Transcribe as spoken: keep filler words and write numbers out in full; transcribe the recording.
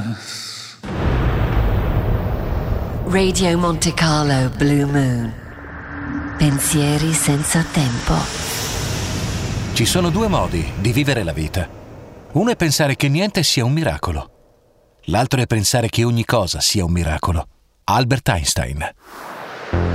Radio Monte Carlo Blue Moon. Pensieri senza tempo. Ci sono due modi di vivere la vita. Uno è pensare che niente sia un miracolo. L'altro è pensare che ogni cosa sia un miracolo. Albert Einstein.